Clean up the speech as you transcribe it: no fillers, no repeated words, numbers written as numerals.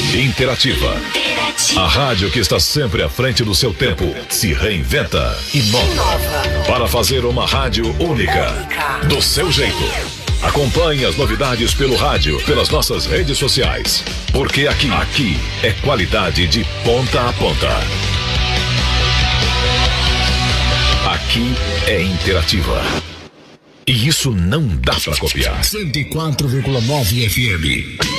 Interativa. A rádio que está sempre à frente do seu tempo, se reinventa, inova. Para fazer uma rádio única, do seu jeito. Acompanhe as novidades pelo rádio, pelas nossas redes sociais. Porque aqui é qualidade de ponta a ponta. Aqui é Interativa. E isso não dá pra copiar. 104,9 FM.